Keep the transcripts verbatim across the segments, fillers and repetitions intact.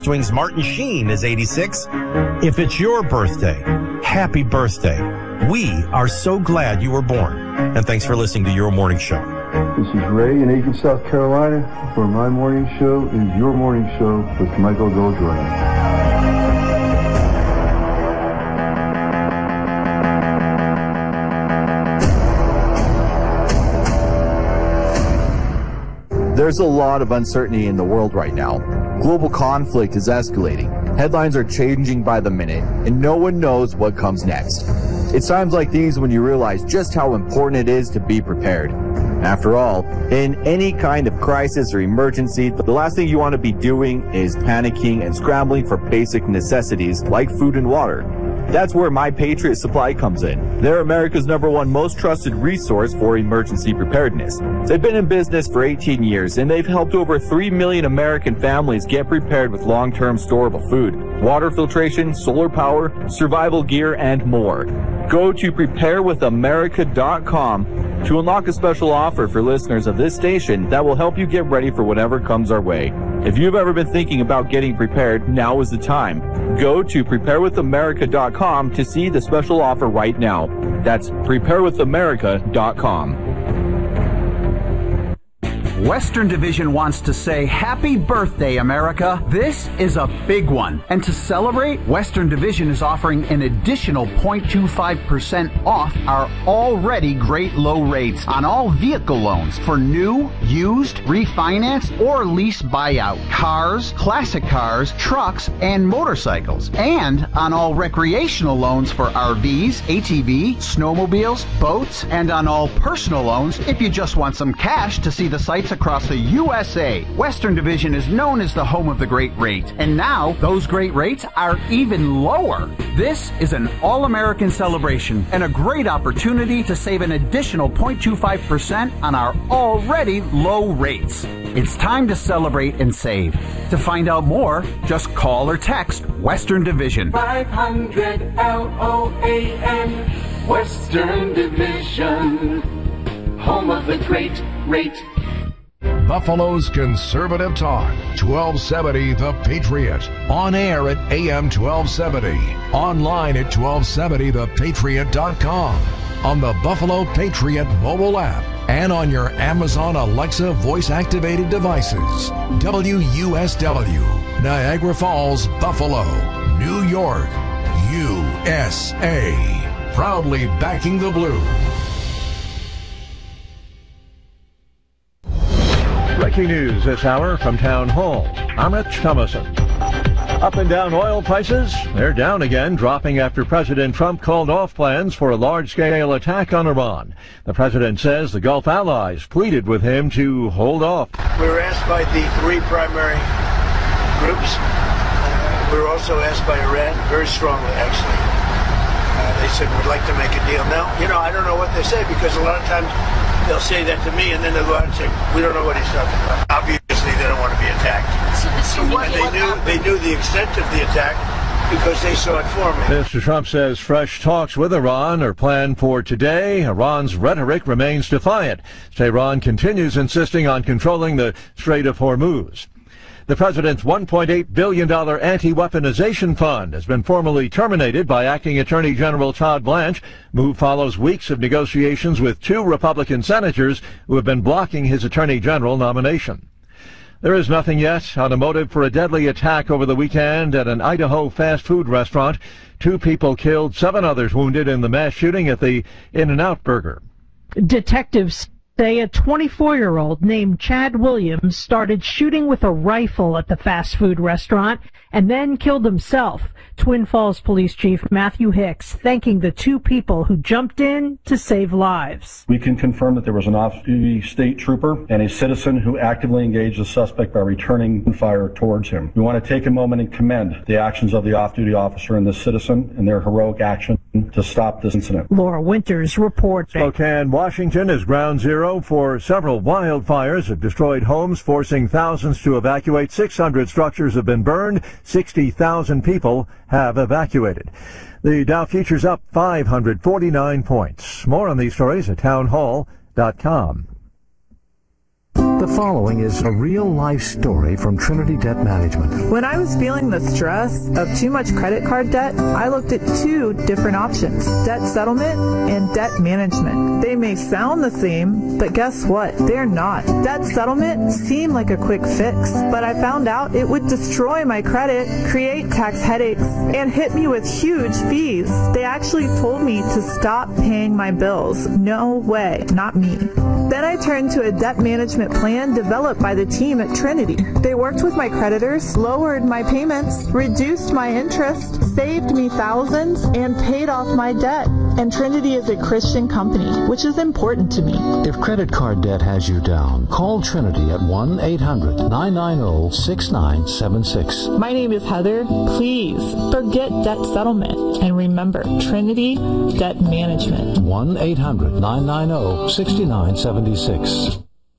Wings Martin Sheen is eighty-six. If it's your birthday, happy birthday. We are so glad you were born. And thanks for listening to Your Morning Show. This is Ray in Aiken, South Carolina, for my morning show is Your Morning Show with Michael Goldroy. There's a lot of uncertainty in the world right now. Global conflict is escalating. Headlines are changing by the minute, and no one knows what comes next. It's times like these when you realize just how important it is to be prepared. After all, in any kind of crisis or emergency, the last thing you want to be doing is panicking and scrambling for basic necessities like food and water. That's where My Patriot Supply comes in. They're America's number one most trusted resource for emergency preparedness. They've been in business for eighteen years, and they've helped over three million American families get prepared with long-term storable food, water filtration, solar power, survival gear, and more. Go to prepare with america dot com to unlock a special offer for listeners of this station that will help you get ready for whatever comes our way. If you've ever been thinking about getting prepared, now is the time. Go to prepare with america dot com to see the special offer right now. That's prepare with america dot com. Western Division wants to say happy birthday, America. This is a big one. And to celebrate, Western Division is offering an additional zero point two five percent off our already great low rates on all vehicle loans for new, used, refinance, or lease buyout, cars, classic cars, trucks, and motorcycles. And on all recreational loans for R Vs, A T V, snowmobiles, boats, and on all personal loans if you just want some cash to see the sights across the U S A. Western Division is known as the home of the great rate, and now those great rates are even lower. This is an all-American celebration and a great opportunity to save an additional zero point two five percent on our already low rates. It's time to celebrate and save. To find out more, just call or text Western Division. five hundred L O A N, Western Division, home of the great rate. Buffalo's Conservative Talk, twelve seventy The Patriot. On air at A M twelve seventy. Online at twelve seventy the patriot dot com. On the Buffalo Patriot mobile app. And on your Amazon Alexa voice-activated devices. W U S W, Niagara Falls, Buffalo, New York, U S A. Proudly backing the Blue. Breaking news this hour from Town Hall. I'm Rich Thomason. Up and down oil prices. They're down again, dropping after President Trump called off plans for a large-scale attack on Iran. The president says the Gulf allies pleaded with him to hold off. We were asked by the three primary groups. Uh, we were also asked by Iran, very strongly, actually. Uh, they said, we'd like to make a deal. Now, you know, I don't know what they say, because a lot of times they'll say that to me, and then they'll go out and say, we don't know what he's talking about. Obviously, they don't want to be attacked. So, so what, and they what knew happened? They knew the extent of the attack because they saw it forming. Mister Trump says fresh talks with Iran are planned for today. Iran's rhetoric remains defiant. Tehran continues insisting on controlling the Strait of Hormuz. The president's one point eight billion dollars anti-weaponization fund has been formally terminated by Acting Attorney General Todd Blanche. Move follows weeks of negotiations with two Republican senators who have been blocking his Attorney General nomination. There is nothing yet on a motive for a deadly attack over the weekend at an Idaho fast food restaurant. Two people killed, seven others wounded in the mass shooting at the In-N-Out Burger. Detectives say a twenty-four-year-old named Chad Williams started shooting with a rifle at the fast food restaurant and then killed himself. Twin Falls Police Chief Matthew Hicks thanking the two people who jumped in to save lives. We can confirm that there was an off-duty state trooper and a citizen who actively engaged the suspect by returning fire towards him. We want to take a moment and commend the actions of the off-duty officer and the citizen and their heroic action to stop this incident. Laura Winters reports. Spokane, Washington is ground zero for several wildfires that destroyed homes, forcing thousands to evacuate. six hundred structures have been burned. sixty thousand people have evacuated. The Dow futures up five hundred forty-nine points. More on these stories at town hall dot com. The following is a real-life story from Trinity Debt Management. When I was feeling the stress of too much credit card debt, I looked at two different options, debt settlement and debt management. They may sound the same, but guess what? They're not. Debt settlement seemed like a quick fix, but I found out it would destroy my credit, create tax headaches, and hit me with huge fees. They actually told me to stop paying my bills. No way, not me. Then I turned to a debt management plan developed by the team at Trinity. They worked with my creditors, lowered my payments, reduced my interest, saved me thousands, and paid off my debt. And Trinity is a Christian company, which is important to me. If credit card debt has you down, call Trinity at one eight hundred nine nine zero six nine seven six. My name is Heather. Please forget debt settlement and remember Trinity Debt Management. one eight hundred nine nine zero six nine seven six.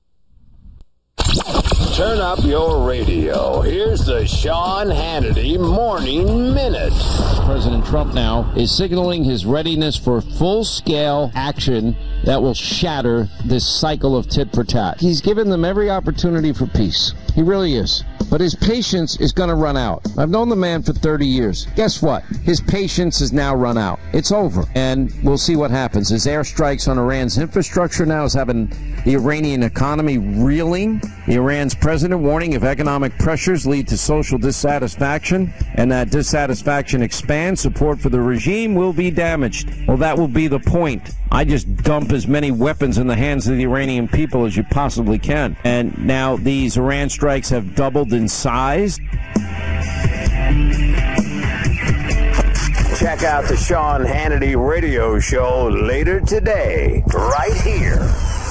Turn up your radio. Here's the Sean Hannity Morning Minute. President Trump now is signaling his readiness for full-scale action that will shatter this cycle of tit for tat. He's given them every opportunity for peace. He really is. But his patience is going to run out. I've known the man for thirty years. Guess what? His patience has now run out. It's over. And we'll see what happens. His airstrikes on Iran's infrastructure now is having the Iranian economy reeling. The Iran's president warning if economic pressures lead to social dissatisfaction and that dissatisfaction expands, support for the regime will be damaged. Well, that will be the point. I just dump as many weapons in the hands of the Iranian people as you possibly can. And now these Iran strikes have doubled in size. Check out the Sean Hannity radio show later today, right here.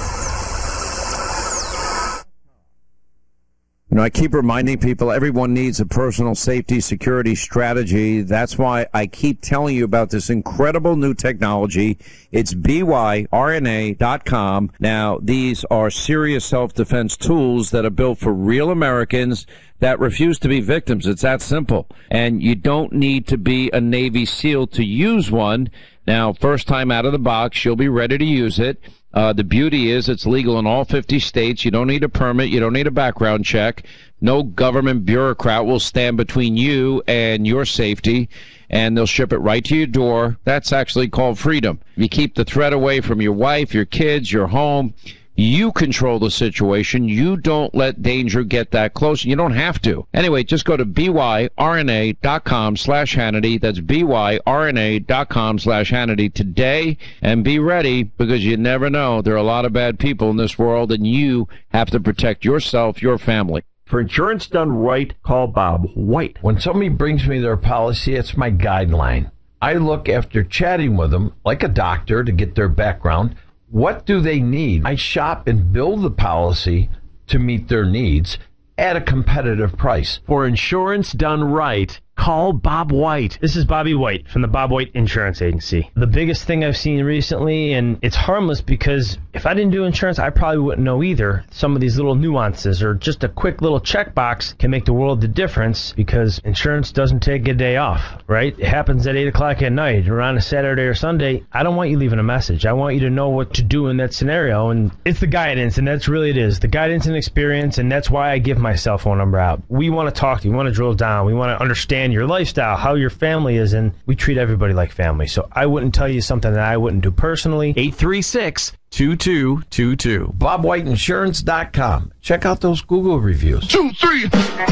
You know, I keep reminding people everyone needs a personal safety security strategy. That's why I keep telling you about this incredible new technology. It's B Y R N A dot com. Now, these are serious self-defense tools that are built for real Americans that refuse to be victims. It's that simple. And you don't need to be a Navy SEAL to use one. Now, first time out of the box, you'll be ready to use it. Uh, the beauty is it's legal in all fifty states. You don't need a permit. You don't need a background check. No government bureaucrat will stand between you and your safety, and they'll ship it right to your door. That's actually called freedom. You keep the threat away from your wife, your kids, your home. You control the situation. You don't let danger get that close. You don't have to. Anyway, just go to B Y R N A dot com slash Hannity. That's B Y R N A dot com slash Hannity today. And be ready, because you never know. There are a lot of bad people in this world, and you have to protect yourself, your family. For insurance done right, call Bob White. When somebody brings me their policy, it's my guideline. I look after chatting with them like a doctor to get their background. What do they need? I shop and build the policy to meet their needs at a competitive price. For insurance done right, call Bob White. This is Bobby White from the Bob White Insurance Agency. The biggest thing I've seen recently, and it's harmless because if I didn't do insurance, I probably wouldn't know either. Some of these little nuances or just a quick little checkbox can make the world the difference, because insurance doesn't take a day off, right? It happens at eight o'clock at night or on a Saturday or Sunday. I don't want you leaving a message. I want you to know what to do in that scenario, and it's the guidance, and that's really it is. The guidance and experience, and that's why I give my cell phone number out. We want to talk to you. We want to drill down. We want to understand your lifestyle, how your family is, and we treat everybody like family. So I wouldn't tell you something that I wouldn't do personally. eight three six, two two two two. Bob White Insurance dot com. Check out those Google reviews. Two, three.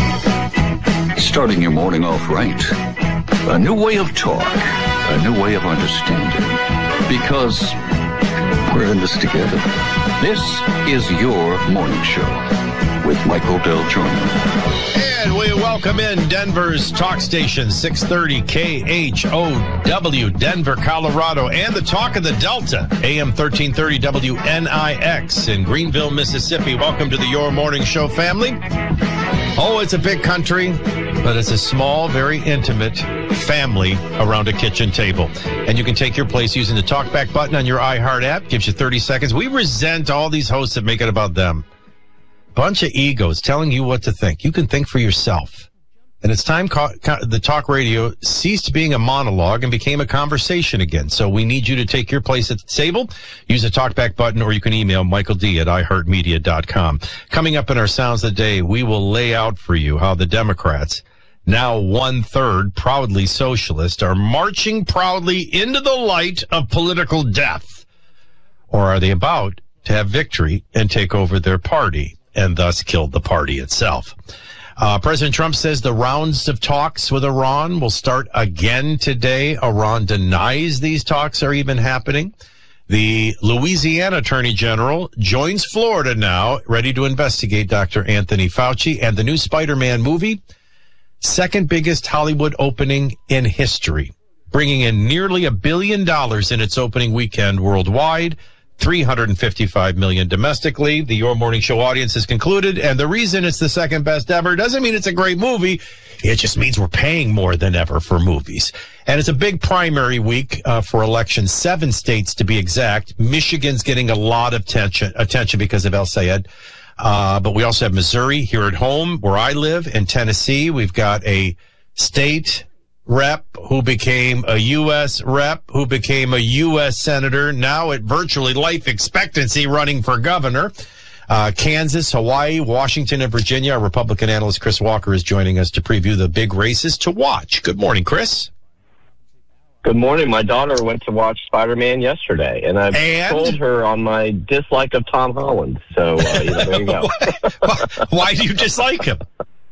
Starting your morning off right. A new way of talk. A new way of understanding. Because we're in this together. This is your morning show with Michael Del Giorno. And we welcome in Denver's talk station, six thirty K H O W, Denver, Colorado, and the talk of the Delta, A M thirteen thirty W N I X in Greenville, Mississippi. Welcome to the Your Morning Show family. Oh, it's a big country, but it's a small, very intimate family around a kitchen table. And you can take your place using the talkback button on your iHeart app. Gives you thirty seconds. We resent all these hosts that make it about them. Bunch of egos telling you what to think. You can think for yourself. And it's time co- co- the talk radio ceased being a monologue and became a conversation again. So we need you to take your place at the table. Use the talkback button, or you can email Michael D at i heart media dot com. Coming up in our Sounds of the Day, we will lay out for you how the Democrats, now one-third proudly socialist, are marching proudly into the light of political death. Or are they about to have victory and take over their party and thus kill the party itself? Uh, President Trump says the rounds of talks with Iran will start again today. Iran denies these talks are even happening. The Louisiana Attorney General joins Florida now, ready to investigate Doctor Anthony Fauci. And the new Spider-Man movie, second biggest Hollywood opening in history, bringing in nearly a billion dollars in its opening weekend worldwide. three hundred fifty-five million domestically. The Your Morning Show audience has concluded, and the reason it's the second best ever doesn't mean it's a great movie. It just means we're paying more than ever for movies. And it's a big primary week uh, for elections, seven states to be exact. Michigan's getting a lot of tension, attention because of El Sayed. Uh, but we also have Missouri here at home, where I live, in Tennessee. We've got a state rep who became a U S rep, who became a U S senator, now at virtually life expectancy running for governor. Uh, Kansas, Hawaii, Washington, and Virginia. Our Republican analyst Chris Walker is joining us to preview the big races to watch. Good morning, Chris. Good morning. My daughter went to watch Spider-Man yesterday, and I and? told her on my dislike of Tom Holland. So, uh, you know, there you go. Why do you dislike him?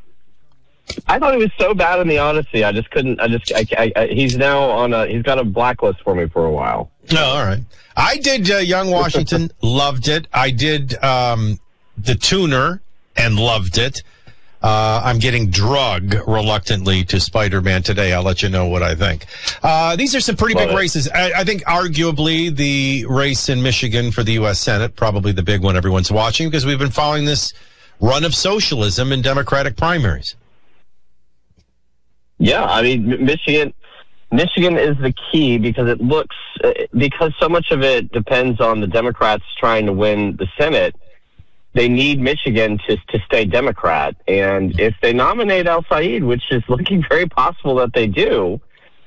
I thought he was so bad in the Odyssey. I just couldn't. I just. I, I, I, he's now on a. He's got a blacklist for me for a while. No, all right. I did uh, Young Washington, loved it. I did um, The Tuner and loved it. Uh, I'm getting drug reluctantly to Spider-Man today. I'll let you know what I think. Uh, these are some pretty Love big it. races. I, I think arguably the race in Michigan for the U S Senate, probably the big one everyone's watching, because we've been following this run of socialism in Democratic primaries. Yeah, I mean, Michigan, Michigan is the key because it looks, because so much of it depends on the Democrats trying to win the Senate. They need Michigan to to stay Democrat, and if they nominate El Sayed, which is looking very possible that they do,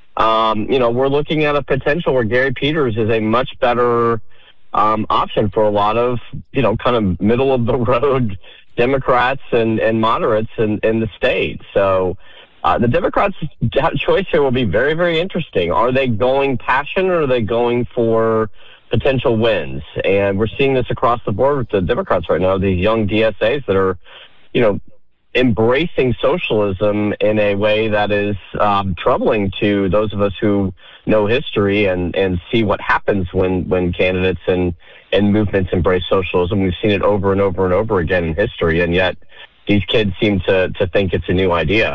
um, you know, we're looking at a potential where Gary Peters is a much better um, option for a lot of, you know, kind of middle of the road Democrats and and moderates in in the state. So. Uh, the Democrats' choice here will be very, very interesting. Are they going passion, or are they going for potential wins? And we're seeing this across the board with the Democrats right now, these young D S As that are, you know, embracing socialism in a way that is um, troubling to those of us who know history and, and see what happens when, when candidates and, and movements embrace socialism. We've seen it over and over and over again in history, and yet these kids seem to, to think it's a new idea.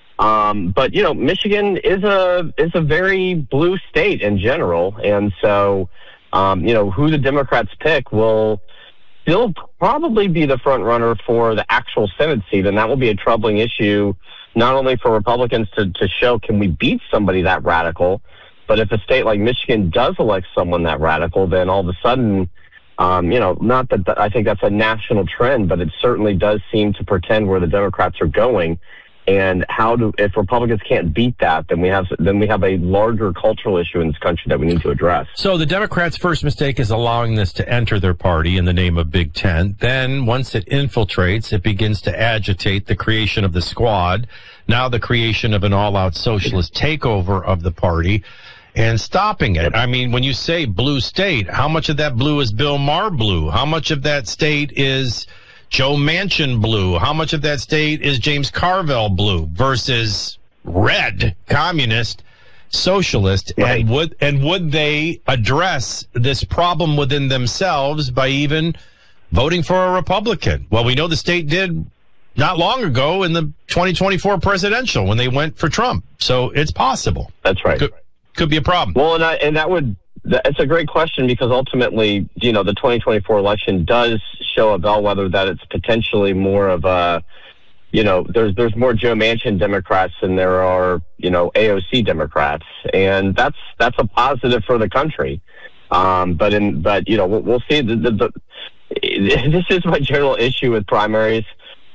Um, but, you know, Michigan is a is a very blue state in general. And so, um, you know, who the Democrats pick will still probably be the front runner for the actual Senate seat. And that will be a troubling issue, not only for Republicans to, to show, can we beat somebody that radical? But if a state like Michigan does elect someone that radical, then all of a sudden, um, you know, not that th- I think that's a national trend, but it certainly does seem to portend where the Democrats are going. And how do, if Republicans can't beat that, then we have then we have a larger cultural issue in this country that we need to address. So the Democrats' first mistake is allowing this to enter their party in the name of Big Ten. Then once it infiltrates, it begins to agitate the creation of the squad, now the creation of an all-out socialist takeover of the party, and stopping it. I mean, when you say blue state, how much of that blue is Bill Maher blue? How much of that state is Joe Manchin blue? How much of that state is James Carville blue versus red, communist, socialist? Right. And would and would they address this problem within themselves by even voting for a Republican? Well, we know the state did not long ago in the twenty twenty-four presidential when they went for Trump. So it's possible. That's right. Could, could be a problem. Well, and I, and that would. It's a great question because ultimately, you know, the twenty twenty-four election does show a bellwether that it's potentially more of a, you know, there's there's more Joe Manchin Democrats than there are, you know, A O C Democrats, and that's that's a positive for the country. Um, but in but you know we'll, we'll see. The, the, the, this is my general issue with primaries.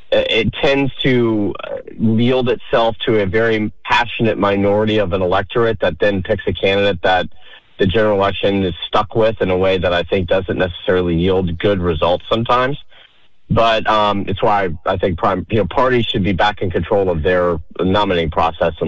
it tends to yield itself to a very passionate minority of an electorate that then picks a candidate that the general election is stuck with in a way that I think doesn't necessarily yield good results sometimes. But um, it's why I think prime, you know, parties should be back in control of their nominating process and